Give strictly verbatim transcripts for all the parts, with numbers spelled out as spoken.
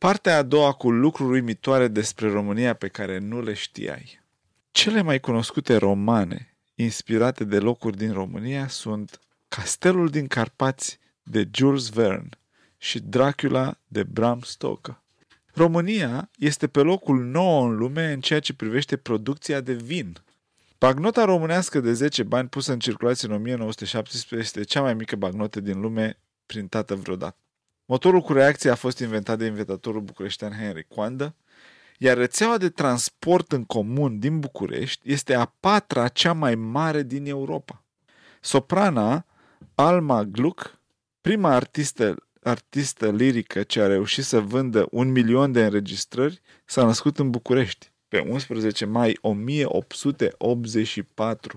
Partea a doua cu lucruri uimitoare despre România pe care nu le știai. Cele mai cunoscute romane inspirate de locuri din România sunt Castelul din Carpați de Jules Verne și Dracula de Bram Stoker. România este pe locul nouă în lume în ceea ce privește producția de vin. Bagnota românească de zece bani pusă în circulație în o mie nouă sute șaptesprezece este cea mai mică bagnotă din lume printată vreodată. Motorul cu reacție a fost inventat de inventatorul bucureștean Henry Coandă, iar rețeaua de transport în comun din București este a patra cea mai mare din Europa. Soprana Alma Gluck, prima artistă, artistă lirică ce a reușit să vândă un milion de înregistrări, s-a născut în București pe unsprezece mai o mie opt sute optzeci și patru.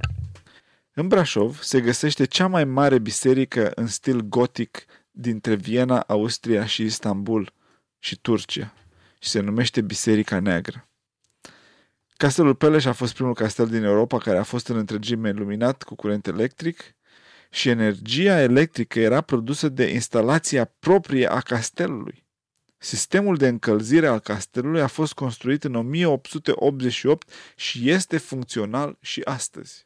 În Brașov se găsește cea mai mare biserică în stil gotic dintre Viena, Austria și Istanbul și Turcia și se numește Biserica Neagră. Castelul Peleș a fost primul castel din Europa care a fost în întregime iluminat cu curent electric și energia electrică era produsă de instalația proprie a castelului. Sistemul de încălzire al castelului a fost construit în o mie opt sute optzeci și opt și este funcțional și astăzi.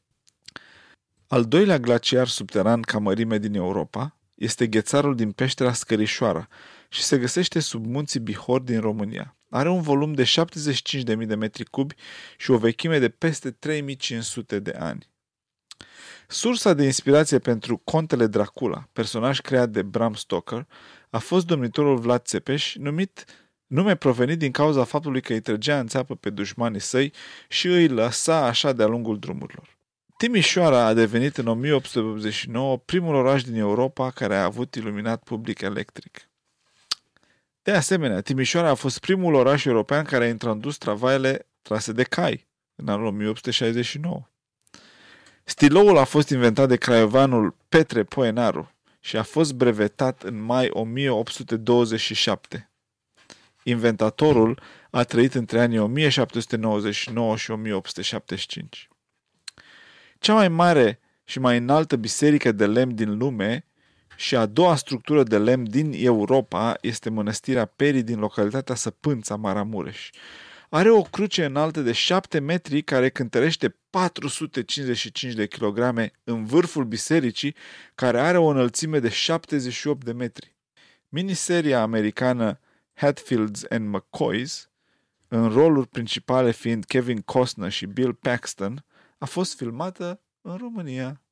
Al doilea glaciar subteran ca mărime din Europa este ghețarul din peștera Scărișoara și se găsește sub munții Bihor din România. Are un volum de șaptezeci și cinci de mii de metri cubi și o vechime de peste trei mii cinci sute de ani. Sursa de inspirație pentru Contele Dracula, personaj creat de Bram Stoker, a fost domnitorul Vlad Țepeș, numit nume provenit din cauza faptului că îi trăgea în țeapă pe dușmanii săi și îi lăsa așa de-a lungul drumurilor. Timișoara a devenit în o mie opt sute optzeci și nouă primul oraș din Europa care a avut iluminat public electric. De asemenea, Timișoara a fost primul oraș european care a introdus tramvaiele trase de cai în anul o mie opt sute șaizeci și nouă. Stiloul a fost inventat de craiovanul Petre Poenaru și a fost brevetat în mai o mie opt sute douăzeci și șapte. Inventatorul a trăit între anii o mie șapte sute nouăzeci și nouă și o mie opt sute șaptezeci și cinci. Cea mai mare și mai înaltă biserică de lemn din lume și a doua structură de lemn din Europa este Mănăstirea Perii din localitatea Săpânța, Maramureș. Are o cruce înaltă de șapte metri care cântărește patru sute cincizeci și cinci de kilograme în vârful bisericii, care are o înălțime de șaptezeci și opt de metri. Miniseria americană Hatfields and McCoys, în roluri principale fiind Kevin Costner și Bill Paxton, a fost filmată în România.